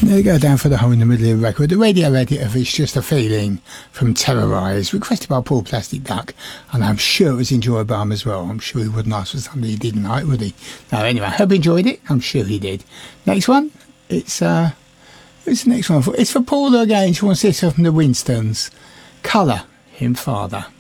There you go, down for the hole in the middle of the record. The radio edit of It's Just a Feeling from Terrorise, requested by Paul Plastic Duck, and I'm sure it was enjoyed by him as well. I'm sure he wouldn't ask for something he didn't like, would he? No, anyway, I hope he enjoyed it. I'm sure he did. Next one, who's the next one for? It's for Paula again. She wants this from the Winstons. Colour Him Father.